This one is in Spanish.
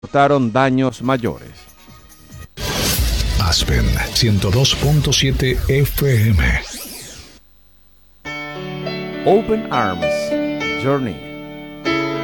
reportaron daños mayores. Aspen 102.7 FM. Open Arms Journey